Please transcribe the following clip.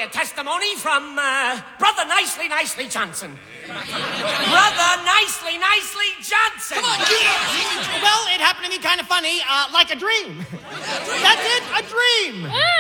testimony from Brother Nicely Johnson. Brother Nicely Johnson. Come on, Well, it happened to me kind of funny, like a dream. That's it, a dream.